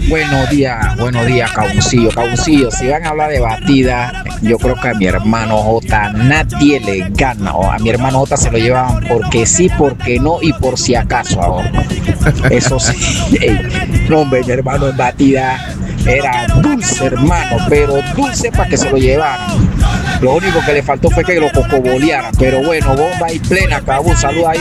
Buenos días, Cabuncillo. Cabuncillo, si van a hablar de batida, yo creo que a mi hermano J nadie le gana. O a mi hermano J se lo llevan porque sí, porque no y por si acaso ahora. Eso sí, ey, no, hombre, mi hermano en batida era dulce, hermano, pero dulce para que se lo llevaran. Lo único que le faltó fue que lo cocobolearan. Pero bueno, bomba y plena, Cabú, saluda ahí.